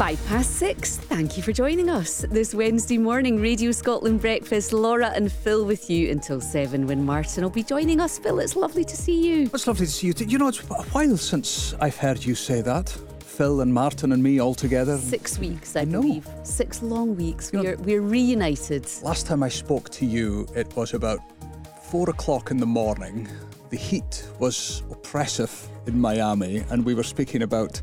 6:05. Thank you for joining us this Wednesday morning. Radio Scotland Breakfast. Laura and Phil with you until 7 when Martin will be joining us. Phil, it's lovely to see you. It's lovely to see you too. You know, it's a while since I've heard you say that. Phil and Martin and me all together. 6 weeks, I believe. 6 long weeks. We're reunited. Last time I spoke to you, it was about 4 o'clock in the morning. The heat was oppressive in Miami, and we were speaking about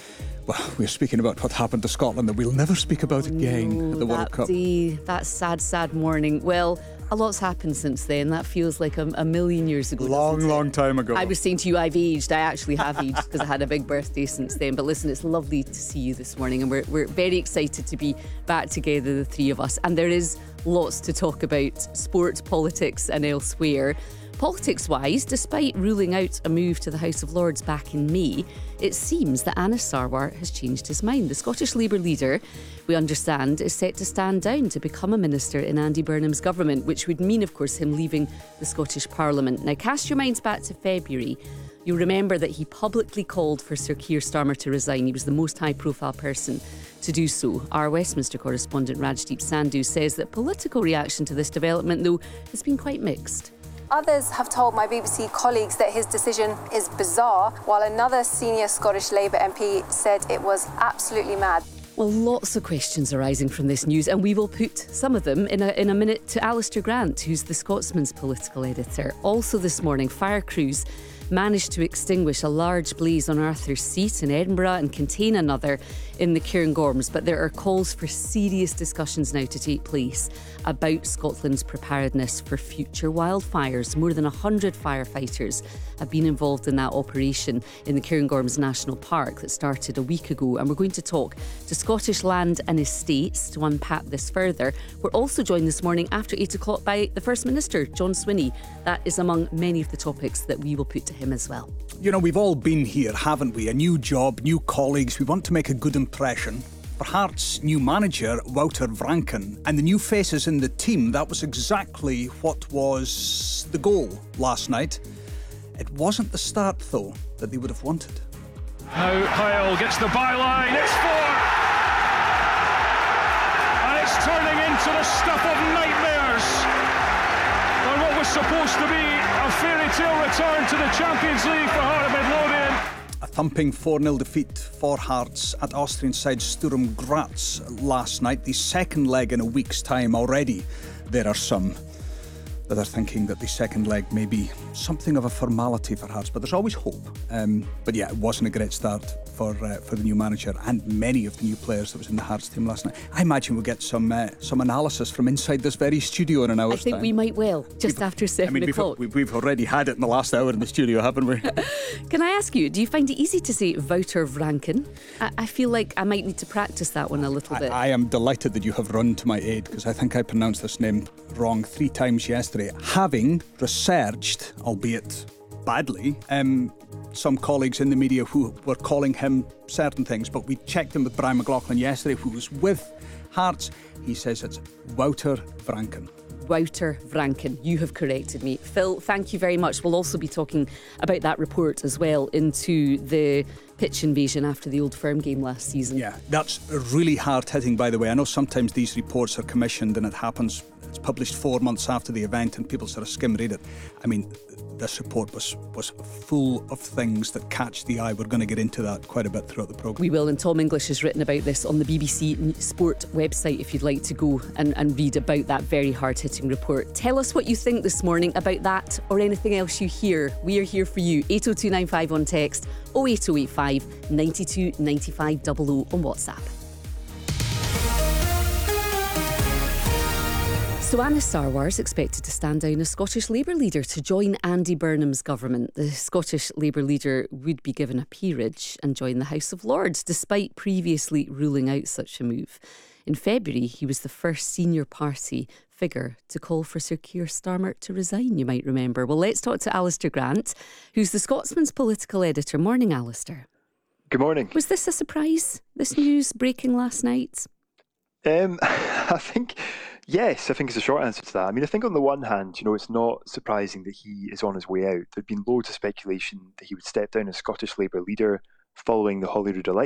what happened to Scotland that we'll never speak about again at the World Cup. That sad morning. Well, a lot's happened since then. That feels like a million years ago. Long time ago. I was saying to you, I've aged. I actually have aged because I had a big birthday since then. But listen, it's lovely to see you this morning, and we're very excited to be back together, the three of us. And there is lots to talk about: sport, politics, and elsewhere. Politics-wise, despite ruling out a move to the House of Lords back in May, it seems that Anas Sarwar has changed his mind. The Scottish Labour leader, we understand, is set to stand down to become a minister in Andy Burnham's government, which would mean, of course, him leaving the Scottish Parliament. Now, cast your minds back to February. You'll remember that he publicly called for Sir Keir Starmer to resign. He was the most high-profile person to do so. Our Westminster correspondent Rajdeep Sandhu says that political reaction to this development, though, has been quite mixed. Others have told my BBC colleagues that his decision is bizarre, while another senior Scottish Labour MP said it was absolutely mad. Well, lots of questions arising from this news, and we will put some of them in a minute to Alistair Grant, who's the Scotsman's political editor. Also this morning, fire crews managed to extinguish a large blaze on Arthur's Seat in Edinburgh and contain another in the Cairngorms, but there are calls for serious discussions now to take place about Scotland's preparedness for future wildfires. More than 100 firefighters have been involved in that operation in the Cairngorms National Park that started a week ago, and we're going to talk to Scottish Land and Estates to unpack this further. We're also joined this morning after 8 o'clock by the First Minister, John Swinney. That is among many of the topics that we will put to him as well. You know, we've all been here, haven't we? A new job, new colleagues. We want to make a good impression. For Hearts' new manager, Wouter Vranken, and the new faces in the team, that was exactly what was the goal last night. It wasn't the start, though, that they would have wanted. Now Hyle gets the byline, it's 4! And it's turning into the stuff of nightmares. On what was supposed to be a fairy tale return to the Champions League for Heart of Midlothian. A thumping 4-0 defeat for Hearts at Austrian side Sturm Graz last night. The second leg in a week's time already. There are some that are thinking that the second leg may be something of a formality for Hearts, but there's always hope. But yeah, it wasn't a great start for the new manager and many of the new players that was in the Hearts team last night. I imagine we'll get some analysis from inside this very studio in an hour's time. I think we might well, just after 7 o'clock. We've already had it in the last hour in the studio, haven't we? Can I ask you, do you find it easy to say Wouter Vranken? I feel like I might need to practice that one a little bit. I am delighted that you have run to my aid, because I think I pronounced this name wrong 3 times yesterday. Having researched, albeit badly, some colleagues in the media who were calling him certain things, but we checked in with Brian McLaughlin yesterday, who was with Hearts. He says it's Wouter Vranken. Wouter Vranken. You have corrected me. Phil, thank you very much. We'll also be talking about that report as well into the pitch invasion after the Old Firm game last season. Yeah, that's really hard-hitting, by the way. I know sometimes these reports are commissioned and it's published 4 months after the event and people sort of skim read it. I mean, this report was full of things that catch the eye. We're going to get into that quite a bit throughout the programme. We will, and Tom English has written about this on the BBC Sport website if you'd like to go and read about that very hard-hitting report. Tell us what you think this morning about that or anything else you hear. We are here for you. 80295 on text, 08085 92 95 00 on WhatsApp. So Anas Sarwar is expected to stand down as Scottish Labour leader to join Andy Burnham's government. The Scottish Labour leader would be given a peerage and join the House of Lords, despite previously ruling out such a move. In February, he was the first senior party figure to call for Sir Keir Starmer to resign, you might remember. Well, let's talk to Alistair Grant, who's the Scotsman's political editor. Morning, Alistair. Good morning. Was this a surprise, this news breaking last night? I think it's a short answer to that. I mean, I think on the one hand, it's not surprising that he is on his way out. There'd been loads of speculation that he would step down as Scottish Labour leader following the Holyrood election.